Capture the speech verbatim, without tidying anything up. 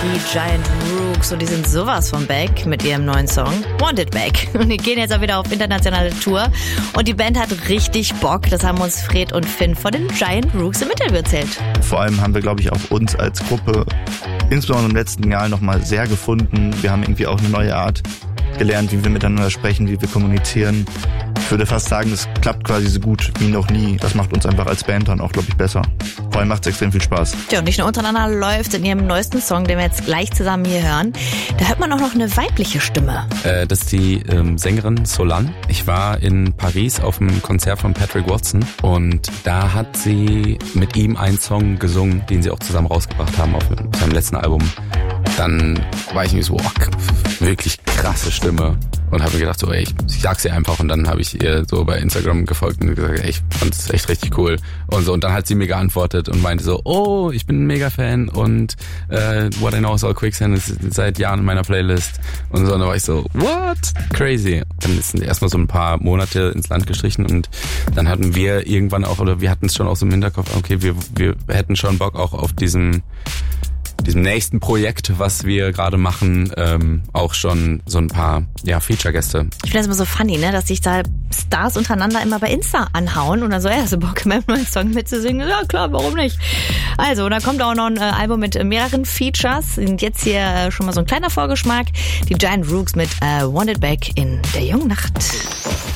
die Giant Rooks und die sind sowas von back mit ihrem neuen Song Wanted Back. Und die gehen jetzt auch wieder auf internationale Tour und die Band hat richtig Bock. Das haben uns Fred und Finn von den Giant Rooks im Interview erzählt. Vor allem haben wir, glaube ich, auch uns als Gruppe insbesondere im letzten Jahr nochmal sehr gefunden. Wir haben irgendwie auch eine neue Art gelernt, wie wir miteinander sprechen, wie wir kommunizieren. Ich würde fast sagen, das klappt quasi so gut wie noch nie. Das macht uns einfach als Band dann auch, glaube ich, besser. Vor allem macht es extrem viel Spaß. Ja, und nicht nur untereinander läuft in ihrem neuesten Song, den wir jetzt gleich zusammen hier hören, da hört man auch noch eine weibliche Stimme. Äh, das ist die ähm, Sängerin Solange. Ich war in Paris auf einem Konzert von Patrick Watson und da hat sie mit ihm einen Song gesungen, den sie auch zusammen rausgebracht haben auf seinem letzten Album. Dann war ich mir so, oh, wirklich krasse Stimme und habe mir gedacht, so, ey, ich, ich sag's ihr einfach und dann habe ich ihr so bei Instagram gefolgt und gesagt, ey, ich fand es echt richtig cool und so und dann hat sie mir geantwortet und meinte so, oh, ich bin ein Mega-Fan und äh, What I Know Is All Quicksand ist seit Jahren in meiner Playlist und so und dann war ich so, what? Crazy. Dann ist erstmal so ein paar Monate ins Land gestrichen und dann hatten wir irgendwann auch, oder wir hatten es schon auch so im Hinterkopf, okay, wir, wir hätten schon Bock auch auf diesen diesem nächsten Projekt, was wir gerade machen, ähm, auch schon so ein paar ja, Feature-Gäste. Ich finde das immer so funny, ne, dass sich da Stars untereinander immer bei Insta anhauen und dann so, ey, hast du Bock, in meinem neuen Song mitzusingen? Ja, klar, warum nicht? Also, und da kommt auch noch ein äh, Album mit äh, mehreren Features. Und jetzt hier äh, schon mal so ein kleiner Vorgeschmack. Die Giant Rooks mit äh, Wanted Back in der jungen Nacht.